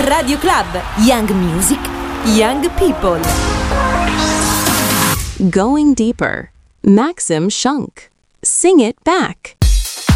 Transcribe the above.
Radio Club, Young Music, Young People. Going Deeper, Maxim Shunk. Sing it back.